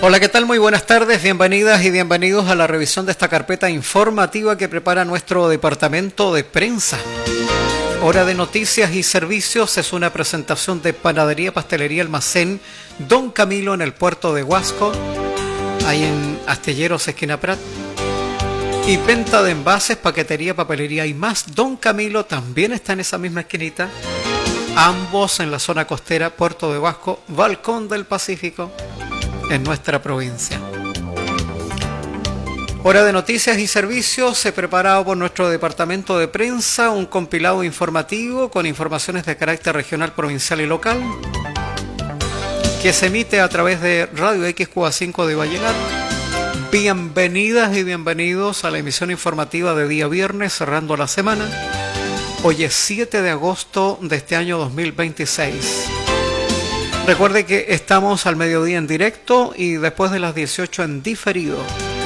Hola, ¿qué tal? Muy buenas tardes, bienvenidas y bienvenidos a la revisión de esta carpeta informativa que prepara nuestro departamento de prensa. Hora de noticias y servicios es una presentación de Panadería, Pastelería, Almacén Don Camilo en el puerto de Huasco, ahí en Astelleros, esquina Prat. Y venta de envases, paquetería, papelería y más. Don Camilo también está en esa misma esquinita, ambos en la zona costera, puerto de Huasco, Balcón del Pacífico, en nuestra provincia. Hora de noticias y servicios, preparado por nuestro departamento de prensa, un compilado informativo con informaciones de carácter regional, provincial y local, que se emite a través de Radio XQA5 de Vallenar. Bienvenidas y bienvenidos a la emisión informativa de día viernes, cerrando la semana. Hoy es 7 de agosto de este año 2026. Recuerde que estamos al mediodía en directo y después de las 18 en diferido.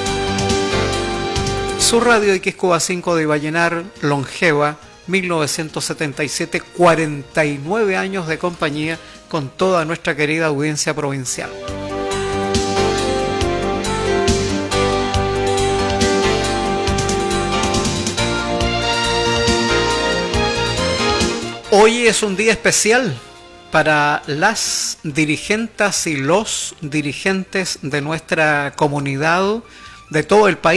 Su radio XQA5 de Vallenar, longeva, 1977, 49 años de compañía con toda nuestra querida audiencia provincial. Hoy es un día especial para las dirigentes y los dirigentes de nuestra comunidad, de todo el país.